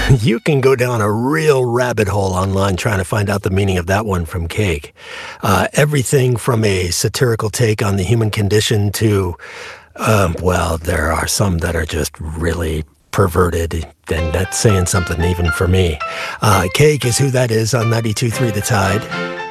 You can go down a real rabbit hole online trying to find out the meaning of that one from Cake. Everything from a satirical take on the human condition to, well, there are some that are just really perverted, and that's saying something even for me. Cake is who that is on 92.3 The Tide.